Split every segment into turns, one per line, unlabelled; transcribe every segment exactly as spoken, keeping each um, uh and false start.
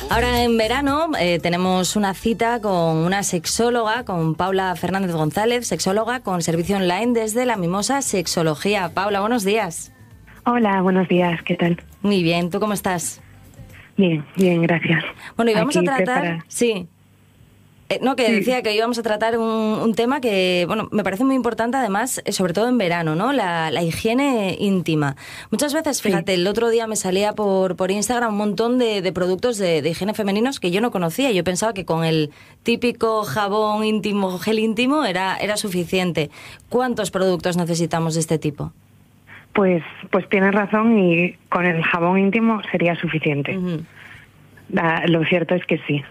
Ahora en verano eh, tenemos una cita con una sexóloga, con Paula Fernández González, sexóloga con servicio online desde La Mimosa Sexología. Paula, buenos días.
Hola, buenos días, ¿qué tal?
Muy bien, ¿tú cómo estás?
Bien, bien, gracias.
Bueno, y vamos
Aquí
a tratar...
prepara...
Sí. Eh, no, que decía que íbamos a tratar un, un tema que, bueno, me parece muy importante, además, eh, sobre todo en verano, ¿no? La, la higiene íntima. Muchas veces, fíjate, sí. El otro día me salía por, por Instagram un montón de, de productos de, de higiene femeninos que yo no conocía. Yo pensaba que con el típico jabón íntimo, gel íntimo, era, era suficiente. ¿Cuántos productos necesitamos de este tipo?
Pues, pues tienes razón, y con el jabón íntimo sería suficiente. Uh-huh. Da, lo cierto es que sí.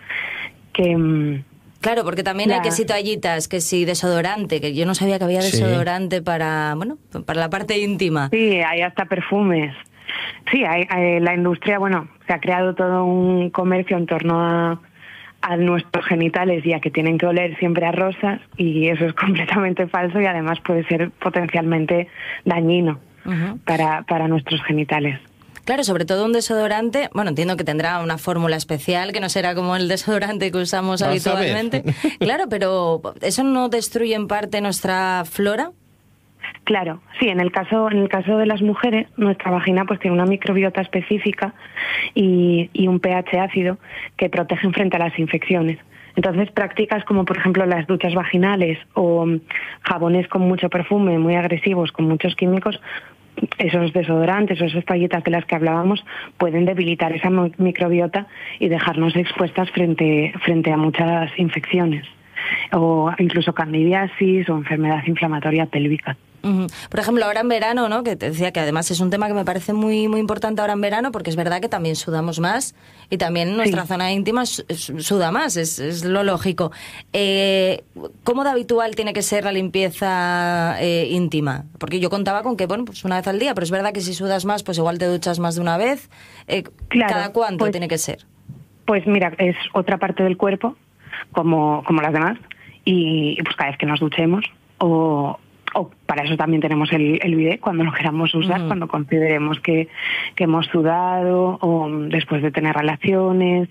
Que,
claro, porque también la... hay que si toallitas, que si desodorante, que yo no sabía que había desodorante sí. para, bueno, para la parte íntima.
Sí, hay hasta perfumes. Sí, hay, hay, la industria, bueno, se ha creado todo un comercio en torno a, a nuestros genitales y a que tienen que oler siempre a rosas, y eso es completamente falso, y además puede ser potencialmente dañino uh-huh. para, para nuestros genitales.
Claro, sobre todo un desodorante, bueno, entiendo que tendrá una fórmula especial, que no será como el desodorante que usamos habitualmente. Claro, pero ¿eso no destruye en parte nuestra flora?
Claro, sí, en el caso en el caso de las mujeres, nuestra vagina pues tiene una microbiota específica y, y un pH ácido que protegen frente a las infecciones. Entonces, prácticas como, por ejemplo, las duchas vaginales o jabones con mucho perfume, muy agresivos, con muchos químicos, esos desodorantes o esas toallitas de las que hablábamos pueden debilitar esa microbiota y dejarnos expuestas frente, frente a muchas infecciones, o incluso candidiasis o enfermedad inflamatoria pélvica.
Uh-huh. Por ejemplo, ahora en verano, ¿no? Que te decía que además es un tema que me parece muy muy importante ahora en verano, porque es verdad que también sudamos más y también nuestra sí. zona íntima suda más, es, es lo lógico. Eh, ¿Cómo de habitual tiene que ser la limpieza eh, íntima? Porque yo contaba con que, bueno, pues una vez al día, pero es verdad que si sudas más, pues igual te duchas más de una vez. Eh,
claro,
¿Cada cuánto
pues,
tiene que ser?
Pues mira, es otra parte del cuerpo, como, como las demás, y pues cada vez que nos duchemos, o... o para eso también tenemos el, el bidet cuando lo queramos usar, uh-huh. cuando consideremos que, que hemos sudado o después de tener relaciones,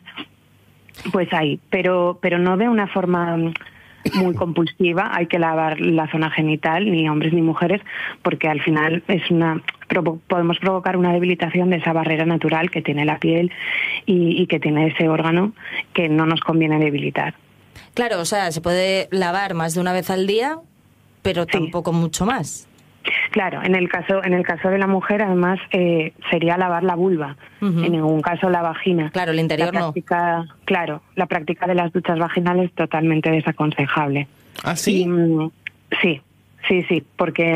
pues ahí, pero pero no de una forma muy compulsiva. Hay que lavar la zona genital, ni hombres ni mujeres, porque al final es una provo- podemos provocar una debilitación de esa barrera natural que tiene la piel y, y que tiene ese órgano que no nos conviene debilitar.
Claro, o sea, se puede lavar más de una vez al día, pero
sí.
tampoco mucho más.
Claro, en el caso en el caso de la mujer, además, eh, sería lavar la vulva, uh-huh. en ningún caso la vagina.
Claro, el interior
la práctica, no. Claro, la práctica de las duchas vaginales es totalmente desaconsejable.
¿Ah, sí?
Y, sí, sí, sí, porque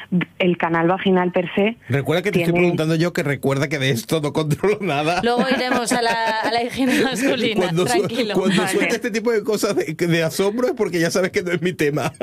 el canal vaginal per se...
Recuerda que te
tiene...
estoy preguntando yo, que recuerda que de esto no controlo nada.
Luego iremos a la, a la higiene masculina,
cuando
tranquilo.
Su, cuando
vale.
suelta este tipo de cosas de, de asombro es porque ya sabes que no es mi tema.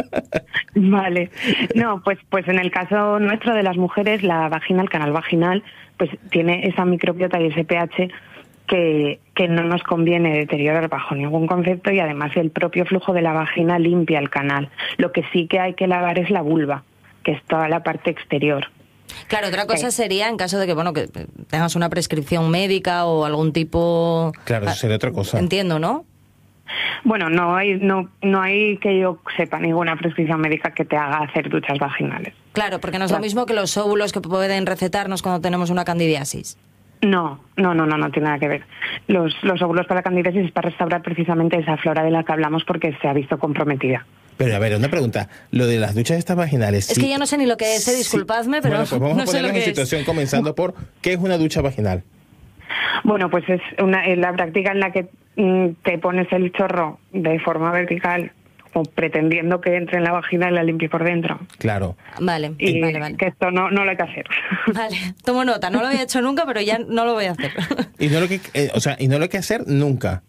Vale. No, pues pues en el caso nuestro de las mujeres, la vagina, el canal vaginal, pues tiene esa microbiota y ese pH que, que no nos conviene deteriorar bajo ningún concepto, y además el propio flujo de la vagina limpia el canal. Lo que sí que hay que lavar es la vulva, que es toda la parte exterior.
Claro, otra cosa sería en caso de que, bueno, que tengas una prescripción médica o algún tipo...
Claro, eso sería otra cosa.
Entiendo, ¿no?
Bueno, no hay no no hay que yo sepa ninguna prescripción médica que te haga hacer duchas vaginales.
Claro, porque no es lo mismo que los óvulos que pueden recetarnos cuando tenemos una candidiasis.
No, no, no, no, no tiene nada que ver. Los, los óvulos para la candidiasis es para restaurar precisamente esa flora de la que hablamos, porque se ha visto comprometida.
Pero a ver, una pregunta. Lo de las duchas estas vaginales...
Es
sí,
que yo no sé ni lo que es,
sí,
disculpadme, pero
bueno, pues vamos
no
a
sé lo
ponernos
que
en situación
es.
Comenzando por ¿qué es una ducha vaginal?
Bueno, pues es una la práctica en la que mm, te pones el chorro de forma vertical, o pretendiendo que entre en la vagina y la limpie por dentro.
Claro.
Vale,
y
vale, vale.
que esto no, no lo hay que hacer.
Vale, tomo nota, no lo había hecho nunca, pero ya no lo voy a hacer.
Y no lo que, eh, o sea, y no lo hay que hacer nunca.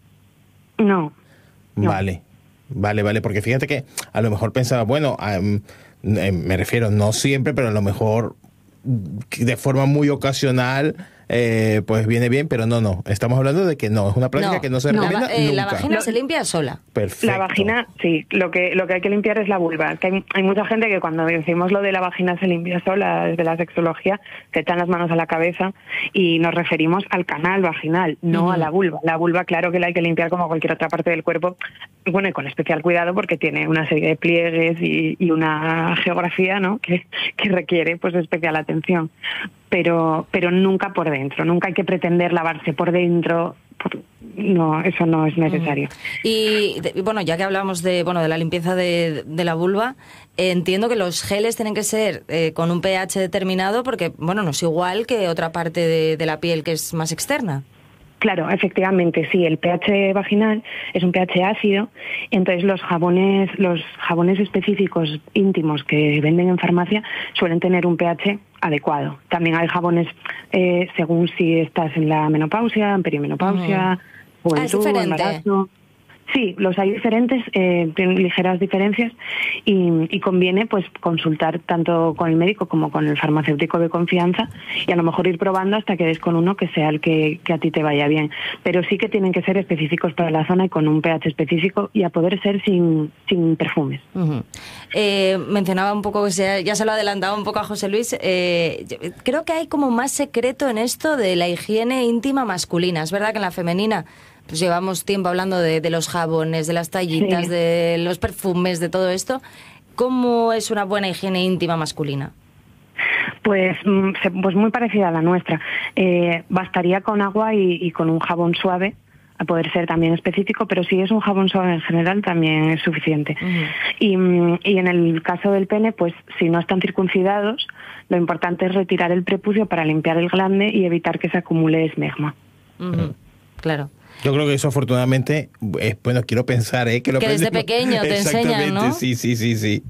No. no.
Vale, vale, vale, porque fíjate que a lo mejor pensaba, bueno, um, eh, me refiero, no siempre, pero a lo mejor de forma muy ocasional eh, pues viene bien, pero no, no. Estamos hablando de que no, es una práctica
No,
que no se
no,
recomienda
la, eh,
nunca.
la vagina
Lo-
se limpia sola.
Perfecto.
La vagina, sí, lo que lo que hay que limpiar es la vulva. Que hay, hay mucha gente que cuando decimos lo de la vagina se limpia sola, desde la sexología, se echan las manos a la cabeza y nos referimos al canal vaginal, no
Ujú.
a la vulva. La vulva, claro que la hay que limpiar como cualquier otra parte del cuerpo, bueno, y con especial cuidado porque tiene una serie de pliegues y, y una geografía, ¿no?, que, que requiere pues especial atención. Pero, pero nunca por dentro, nunca hay que pretender lavarse por dentro. Por- no, eso no es necesario.
Y de- bueno, ya que hablamos de bueno de la limpieza de, de la vulva, eh, entiendo que los geles tienen que ser eh, con un pH determinado porque bueno no es igual que otra parte de, de la piel que es más externa.
Claro, efectivamente, sí, el pH vaginal es un pH ácido, entonces los jabones, los jabones específicos íntimos que venden en farmacia suelen tener un pH adecuado. También hay jabones eh, según si estás en la menopausia, en perimenopausia,
Uh-huh. Ah, ¿es
juventud,
diferente?
embarazo. Sí, los hay diferentes, eh, tienen ligeras diferencias y, y conviene pues consultar tanto con el médico como con el farmacéutico de confianza y a lo mejor ir probando hasta que des con uno que sea el que, que a ti te vaya bien. Pero sí que tienen que ser específicos para la zona y con un pH específico y a poder ser sin, sin perfumes.
Uh-huh. Eh, mencionaba un poco, que se- ya se lo adelantaba un poco a José Luis, eh, yo- creo que hay como más secreto en esto de la higiene íntima masculina. Es verdad que en la femenina pues llevamos tiempo hablando de, de los jabones, de las tallitas,
Sí.
de los perfumes, de todo esto. ¿Cómo es una buena higiene íntima masculina?
Pues, mm, se- pues muy parecida a la nuestra. Eh, bastaría con agua y, y con un jabón suave, a poder ser también específico, pero si es un jabón suave en general también es suficiente.
Ujú.
Y, mm, y en el caso del pene, pues si no están circuncidados, lo importante es retirar el prepucio para limpiar el glande y evitar que se acumule esmegma.
Ujú. Claro.
Yo creo que eso afortunadamente, es, bueno, quiero pensar, ¿eh? Que, lo
Que desde
aprendemos-
pequeño te enseñan,
Exactamente,
¿no?
sí, sí, sí, sí.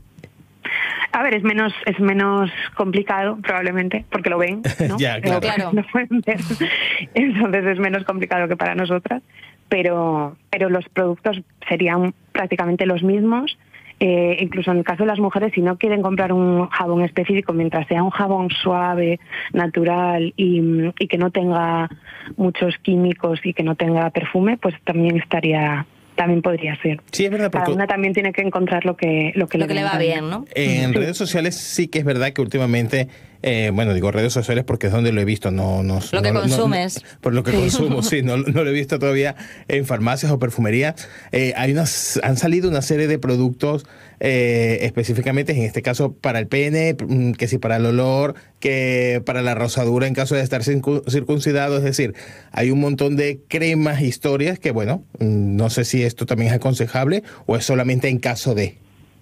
A ver, es menos es menos complicado probablemente porque lo ven, ¿no?
Ya, claro.
Claro.
Lo pueden ver. Entonces es menos complicado que para nosotras, pero pero los productos serían prácticamente los mismos. Eh, incluso en el caso de las mujeres, si no quieren comprar un jabón específico, mientras sea un jabón suave, natural y, y que no tenga muchos químicos y que no tenga perfume, pues también estaría, también podría ser.
Sí, es verdad,
Cada
porque
una también tiene que encontrar lo que lo que,
Lo que le va
venga
bien, ¿no?
en redes sociales sí que es verdad que últimamente, eh, bueno, digo redes sociales porque es donde lo he visto, no, no
Lo que
no- no-
consumes.
no- por lo que
Sí.
consumo, sí, no, no lo he visto todavía en farmacias o perfumería. Eh, hay unas, han salido una serie de productos eh, específicamente, en este caso para el pene, mm, que sí para el olor, que para la rosadura en caso de estar circun- circuncidado, es decir, hay un montón de cremas, historias que, bueno, mm, no sé si esto también es aconsejable o es solamente en caso de...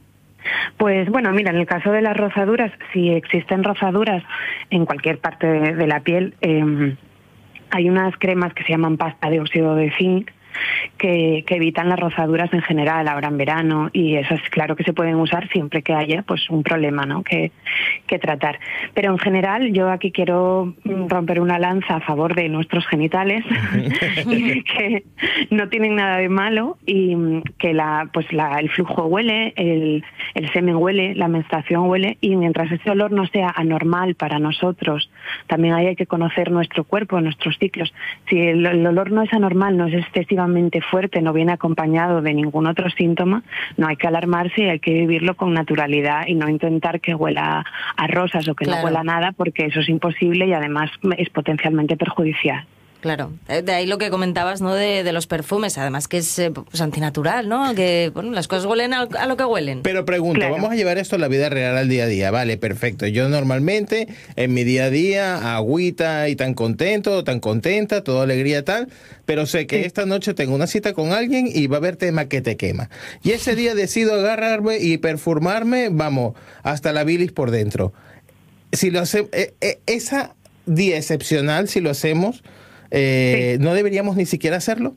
Pues bueno, mira, en el caso de las rozaduras, si existen rozaduras en cualquier parte de, de la piel, eh, hay unas cremas que se llaman pasta de óxido de zinc que, que evitan las rozaduras en general, ahora en verano, y esas claro que se pueden usar siempre que haya pues un problema, ¿no?, que, que tratar. Pero en general yo aquí quiero romper una lanza a favor de nuestros genitales, que no tienen nada de malo y que la pues la, el flujo huele, el, el semen huele, la menstruación huele, y mientras ese olor no sea anormal para nosotros, también hay que conocer nuestro cuerpo, nuestros ciclos. Si el, el olor no es anormal, no es excesivamente fuerte, no viene acompañado de ningún otro síntoma, no hay que alarmarse y hay que vivirlo con naturalidad y no intentar que huela a rosas o que
Claro.
no huela a nada, porque eso es imposible y además es potencialmente perjudicial.
Claro, Eh, de ahí lo que comentabas, ¿no?, de, de los perfumes, además que es eh, pues, antinatural, ¿no? Que bueno, las cosas huelen a, a lo que huelen.
Pero pregunto,
Claro.
vamos a llevar esto a la vida real, al día a día. Vale, perfecto. Yo normalmente, en mi día a día, agüita y tan contento, tan contenta, toda alegría tal, pero sé que esta noche tengo una cita con alguien y va a haber tema que te quema. Y ese día decido agarrarme y perfumarme, vamos, hasta la bilis por dentro. Si lo hace, eh, eh, esa día excepcional, si lo hacemos, eh,
Sí.
¿no deberíamos ni siquiera hacerlo?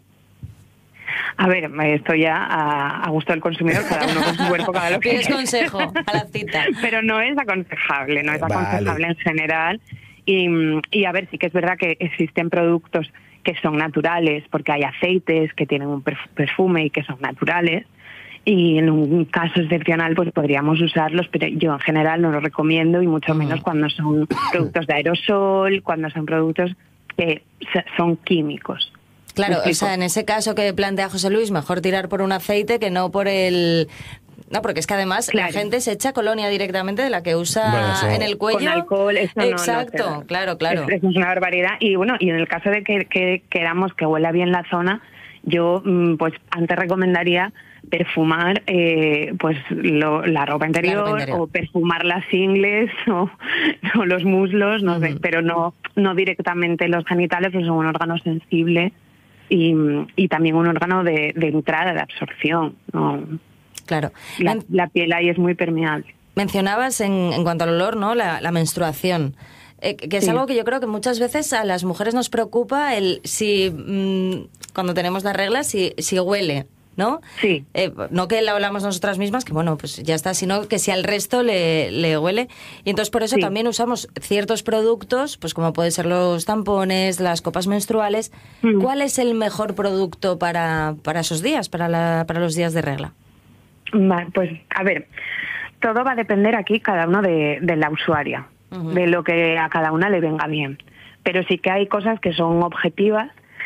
A ver, esto ya a, a gusto del consumidor, cada uno con su cuerpo, cada lo que
Pides consejo a la cita.
Pero no es aconsejable, no es
Vale.
aconsejable en general. Y, y a ver, sí que es verdad que existen productos que son naturales, porque hay aceites que tienen un perf- perfume y que son naturales. Y en un caso excepcional pues podríamos usarlos, pero yo en general no lo recomiendo, y mucho menos cuando son productos de aerosol, cuando son productos que son químicos.
Claro, o sea, en ese caso que plantea José Luis, mejor tirar por un aceite que no por el... No, porque es que además claro. la gente se echa colonia directamente de la que usa bueno, eso... en el cuello.
Con alcohol, eso no.
Exacto,
no, no
claro, claro.
Eso es una barbaridad. Y bueno, y en el caso de que, que queramos que huela bien la zona, yo pues antes recomendaría perfumar eh, pues lo, la, ropa interior, la ropa interior o perfumar las ingles o, o los muslos, no uh-huh. sé, pero no, no directamente los genitales, pues son un órgano sensible y, y también un órgano de, de entrada, de absorción, ¿no?
Claro.
La, la piel ahí es muy permeable.
Mencionabas en, en cuanto al olor, ¿no? La, la menstruación. Eh, que es sí. algo que yo creo que muchas veces a las mujeres nos preocupa el si mmm, cuando tenemos las reglas si, si huele, ¿no?
Sí.
Eh, no que la hablamos nosotras mismas, que bueno, pues ya está, sino que si al resto le, le huele. Y entonces por eso sí. también usamos ciertos productos, pues como pueden ser los tampones, las copas menstruales. Mm. ¿Cuál es el mejor producto para, para esos días, para, la, para los días de regla?
Vale, pues a ver, todo va a depender aquí cada uno de, de la usuaria, uh-huh. de lo que a cada una le venga bien. Pero sí que hay cosas que son objetivas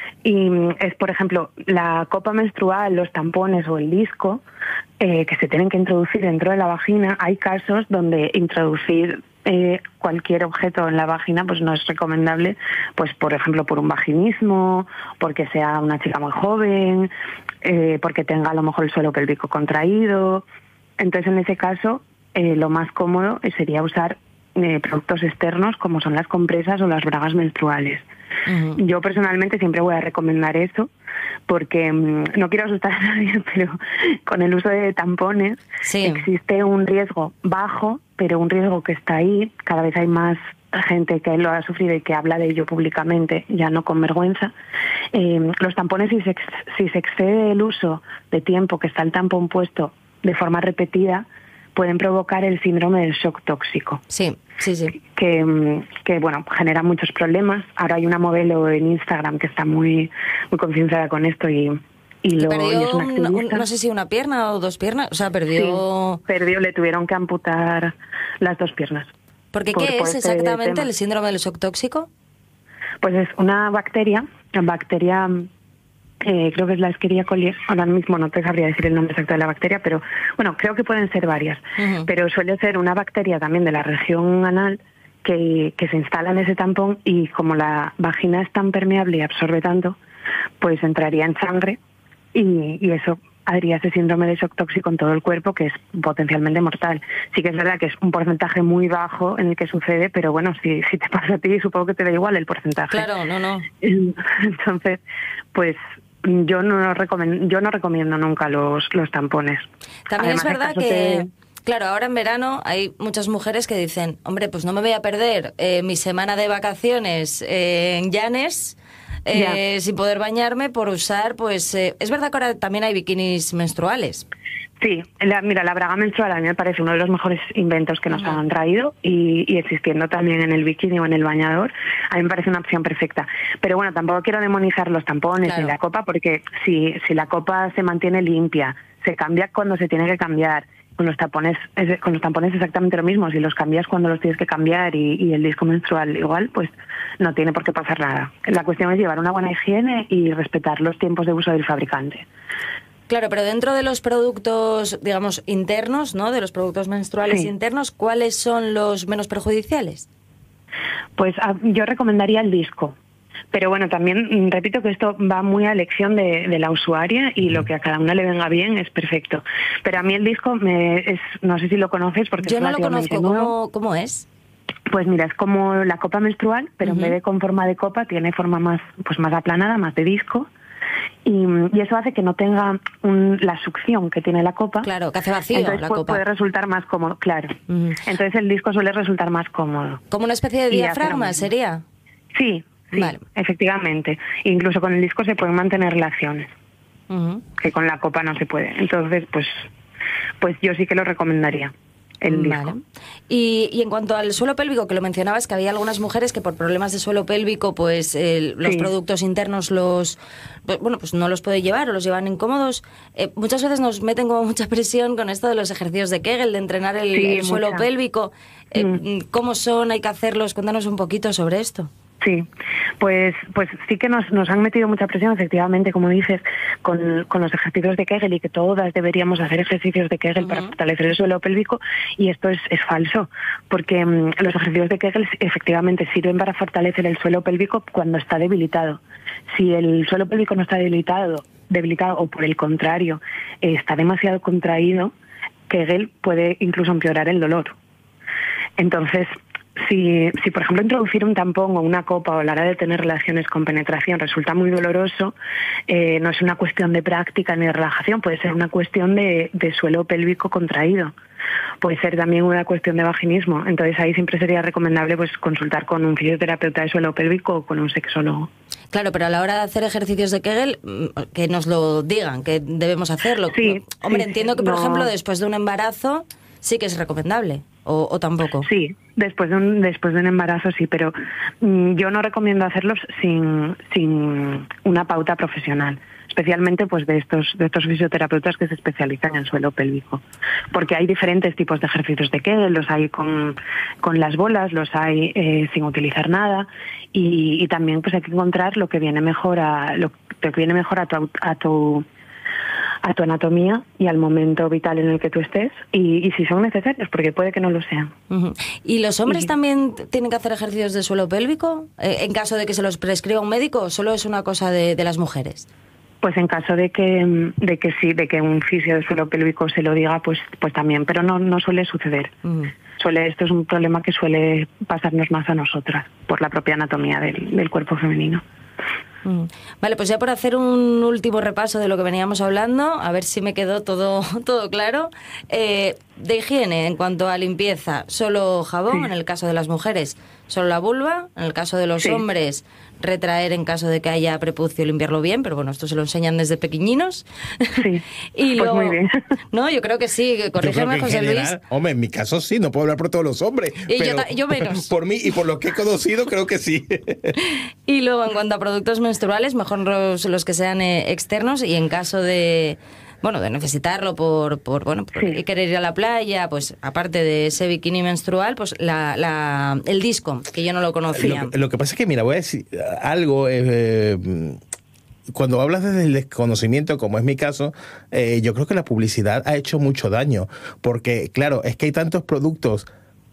y es, por ejemplo, la copa menstrual, los tampones o el disco eh, que se tienen que introducir dentro de la vagina. Hay casos donde introducir eh, cualquier objeto en la vagina pues no es recomendable, pues por ejemplo por un vaginismo, porque sea una chica muy joven, eh, porque tenga a lo mejor el suelo pélvico contraído. Entonces en ese caso eh, lo más cómodo sería usar eh, productos externos como son las compresas o las bragas menstruales. Uh-huh. Yo personalmente siempre voy a recomendar eso porque mmm, no quiero asustar a nadie, pero con el uso de tampones sí. existe un riesgo bajo, pero un riesgo que está ahí. Cada vez hay más gente que lo ha sufrido y que habla de ello públicamente, ya no con vergüenza. Eh, los tampones, si se, ex- si se excede el uso de tiempo que está el tampón puesto de forma repetida, pueden provocar el síndrome del shock tóxico.
Sí, sí, sí.
Que, que bueno, genera muchos problemas. Ahora hay una modelo en Instagram que está muy, muy concienciada con esto y, y lo
perdió
y es una activista.
Un, no sé si una pierna o dos piernas, o sea, perdió...
Sí, perdió, le tuvieron que amputar las dos piernas.
¿Porque por, qué por es exactamente tema. el síndrome del shock tóxico?
Pues es una bacteria, una bacteria... Eh, creo que es la Escherichia coli. Ahora mismo no te sabría decir el nombre exacto de la bacteria, pero bueno, creo que pueden ser varias. Uh-huh. Pero suele ser una bacteria también de la región anal que, que se instala en ese tampón y como la vagina es tan permeable y absorbe tanto, pues entraría en sangre y, y eso haría ese síndrome de shock tóxico en todo el cuerpo que es potencialmente mortal. Sí que es verdad que es un porcentaje muy bajo en el que sucede, pero bueno, si, si te pasa a ti supongo que te da igual el porcentaje.
Claro, no, no.
Entonces, pues... Yo no recomiendo, yo no recomiendo nunca los, los tampones.
También Además, es verdad que,
te...
claro, ahora en verano hay muchas mujeres que dicen, hombre, pues no me voy a perder eh, mi semana de vacaciones eh, en Llanes eh, sin poder bañarme por usar, pues, eh, es verdad que ahora también hay bikinis menstruales.
Sí, la, mira, la braga menstrual a mí me parece uno de los mejores inventos que nos uh-huh. han traído y, y existiendo también en el bikini o en el bañador, a mí me parece una opción perfecta. Pero bueno, tampoco quiero demonizar los tampones claro. ni la copa porque si, si la copa se mantiene limpia, se cambia cuando se tiene que cambiar, con los tampones es, con los tampones exactamente lo mismo, si los cambias cuando los tienes que cambiar y, y el disco menstrual igual, pues no tiene por qué pasar nada. La cuestión es llevar una buena higiene y respetar los tiempos de uso del fabricante.
Claro, pero dentro de los productos, digamos, internos, ¿no? De los productos menstruales sí. internos, ¿cuáles son los menos perjudiciales?
Pues a, yo recomendaría el disco. Pero bueno, también repito que esto va muy a elección de, de la usuaria y lo que a cada una le venga bien es perfecto. Pero a mí el disco, me, es, no sé si lo conoces porque
yo
es
no lo conozco. ¿Cómo, ¿Cómo es?
Pues mira, es como la copa menstrual, pero uh-huh. en vez de con forma de copa tiene forma más, pues más aplanada, más de disco. Y, y eso hace que no tenga un, la succión que tiene la copa.
Claro, que hace vacío
Entonces,
la
puede,
copa.
puede resultar más cómodo, claro. Uh-huh. Entonces el disco suele resultar más cómodo.
¿Como una especie de diafragma sería?
Sí, sí, vale. Efectivamente. Incluso con el disco se pueden mantener relaciones, uh-huh. que con la copa no se puede. Entonces, pues, pues yo sí que lo recomendaría. El disco.
Vale. Y, y en cuanto al suelo pélvico, que lo mencionabas, que había algunas mujeres que por problemas de suelo pélvico, pues eh, los sí. productos internos los, pues, bueno, pues no los puede llevar o los llevan incómodos. Eh, muchas veces nos meten como mucha presión con esto de los ejercicios de Kegel, de entrenar el,
sí,
el suelo pélvico. Eh, mm. ¿Cómo son? ¿Hay que hacerlos? Cuéntanos un poquito sobre esto.
Sí, pues pues sí que nos, nos han metido mucha presión, efectivamente, como dices, con, con los ejercicios de Kegel y que todas deberíamos hacer ejercicios de Kegel uh-huh. para fortalecer el suelo pélvico, y esto es, es falso, porque um, los ejercicios de Kegel efectivamente sirven para fortalecer el suelo pélvico cuando está debilitado. Si el suelo pélvico no está debilitado, debilitado o por el contrario eh, está demasiado contraído, Kegel puede incluso empeorar el dolor. Entonces, Si, si, por ejemplo, introducir un tampón o una copa o a la hora de tener relaciones con penetración resulta muy doloroso, eh, no es una cuestión de práctica ni de relajación, puede ser una cuestión de, de suelo pélvico contraído. Puede ser también una cuestión de vaginismo. Entonces ahí siempre sería recomendable pues consultar con un fisioterapeuta de suelo pélvico o con un sexólogo.
Claro, pero a la hora de hacer ejercicios de Kegel, que nos lo digan, que debemos hacerlo.
Sí,
Hombre,
sí,
entiendo que, por
no.
ejemplo, después de un embarazo sí que es recomendable. O, o tampoco.
Sí, después de un después de un embarazo sí, pero mmm, yo no recomiendo hacerlos sin sin una pauta profesional, especialmente pues de estos de estos fisioterapeutas que se especializan en suelo pélvico, porque hay diferentes tipos de ejercicios de Kegel, los hay con con las bolas, los hay eh, sin utilizar nada, y, y también pues hay que encontrar lo que viene mejor a lo que viene mejor a tu a tu a tu anatomía y al momento vital en el que tú estés, y, y si son necesarios, porque puede que no lo sean.
Uh-huh. ¿Y los hombres
y,
también tienen que hacer ejercicios de suelo pélvico eh, en caso de que se los prescriba un médico, o solo es una cosa de, de las mujeres?
Pues en caso de que de que sí, de que un fisio de suelo pélvico se lo diga, pues pues también, pero no no suele suceder. Uh-huh. Suele esto es un problema que suele pasarnos más a nosotras por la propia anatomía del, del cuerpo femenino.
Vale, pues ya por hacer un último repaso de lo que veníamos hablando, a ver si me quedó todo, todo claro. Eh, de higiene, en cuanto a limpieza, solo jabón, sí. En el caso de las mujeres, solo la vulva. En el caso de los sí. hombres, retraer en caso de que haya prepucio, limpiarlo bien, pero bueno, esto se lo enseñan desde pequeñinos.
Sí,
y
pues
luego,
muy bien.
No, yo creo que sí, corrígeme, José
general,
Luis.
Hombre, en mi caso sí, no puedo hablar por todos los hombres.
Y
pero
yo, yo menos.
Por mí y por lo que he conocido, creo que sí.
Y luego, en cuanto a productos menstruales, mejor los, los que sean eh, externos, y en caso de... Bueno, de necesitarlo por, por bueno, por sí. querer ir a la playa, pues aparte de ese bikini menstrual, pues la, la, el disco, que yo no lo conocía.
Lo, lo que pasa es que, mira, voy a decir algo... Eh, cuando hablas desde el desconocimiento, como es mi caso, eh, yo creo que la publicidad ha hecho mucho daño, porque, claro, es que hay tantos productos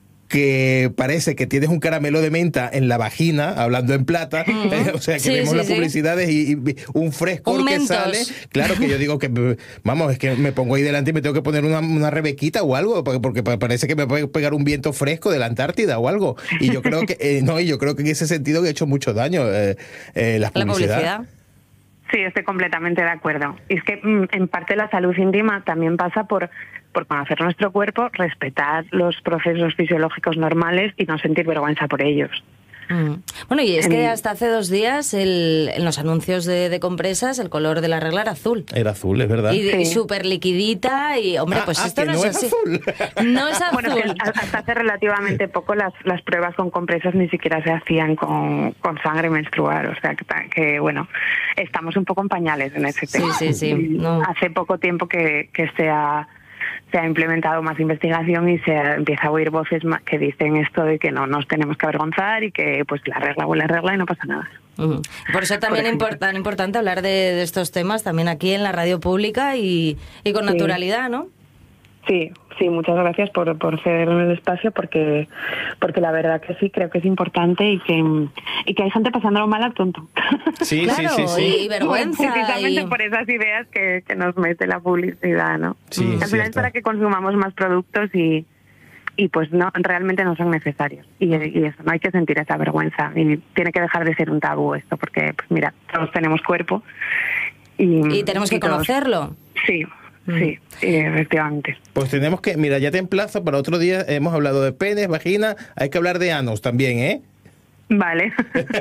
que parece que tienes un caramelo de menta en la vagina, hablando en plata, mm. eh, o sea, que
sí,
vemos
sí,
las
sí.
publicidades y, y un frescor
un
que
mentos.
sale, claro que yo digo que, vamos, es que me pongo ahí delante y me tengo que poner una, una rebequita o algo, porque, porque parece que me puede pegar un viento fresco de la Antártida o algo, y yo creo que, eh, no, y yo creo que en ese sentido que ha hecho mucho daño eh, eh, la publicidad.
La publicidad.
Sí, estoy completamente de acuerdo. Y es que en parte la salud íntima también pasa por, por conocer nuestro cuerpo, respetar los procesos fisiológicos normales y no sentir vergüenza por ellos.
Mm. Bueno, y es que hasta hace dos días el, en los anuncios de, de compresas el color de la regla era azul.
Era azul, es verdad.
Y,
sí.
y súper liquidita y, hombre,
ah,
pues
ah,
esto no,
no
es así.
Azul.
No es azul.
Bueno, es que hasta hace relativamente poco las, las pruebas con compresas ni siquiera se hacían con, con sangre menstrual. O sea, que, que bueno, estamos un poco en pañales en ese tema.
Sí, sí, sí. No.
Hace poco tiempo que, que se ha... se ha implementado más investigación y se empieza a oír voces que dicen esto de que no nos tenemos que avergonzar y que pues la regla huele a regla y no pasa nada.
Uh-huh. Por eso también es import- tan importante hablar de, de estos temas también aquí en la radio pública y, y con
sí.
naturalidad, ¿no?
Sí, sí, muchas gracias por, por cederme el espacio, porque porque la verdad que sí, creo que es importante y que y que hay gente pasándolo mal al tonto.
Sí,
claro,
sí, sí, sí.
Y vergüenza.
Precisamente
y...
por esas ideas que, que nos mete la publicidad, ¿no?
Sí,
Al final es para que consumamos más productos y y pues no realmente no son necesarios. Y, y eso, no hay que sentir esa vergüenza. Y tiene que dejar de ser un tabú esto, porque, pues mira, todos tenemos cuerpo. Y,
y tenemos que
y todos,
conocerlo.
Sí. Sí, efectivamente.
Pues tenemos que, mira, ya te emplazo para otro día. Hemos hablado de penes, vagina, hay que hablar de anos también, ¿eh?
Vale,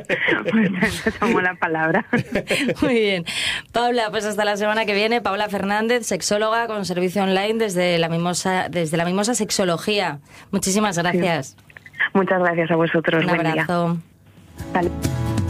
pues te tomo la palabra.
Muy bien. Paula, pues hasta la semana que viene. Paula Fernández, sexóloga con servicio online desde la Mimosa, desde la Mimosa Sexología. Muchísimas gracias.
Sí. Muchas gracias a vosotros.
Un
Buen
abrazo.
día. Vale.